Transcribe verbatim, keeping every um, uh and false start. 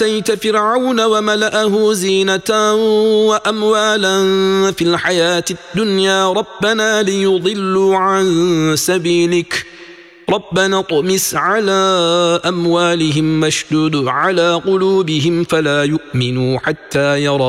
آتيت فرعون وملأه زينة وأموالا في الحياة الدنيا ربنا ليضلوا عن سبيلك ربنا اطمس على أموالهم واشدد على قلوبهم فلا يؤمنوا حتى يروا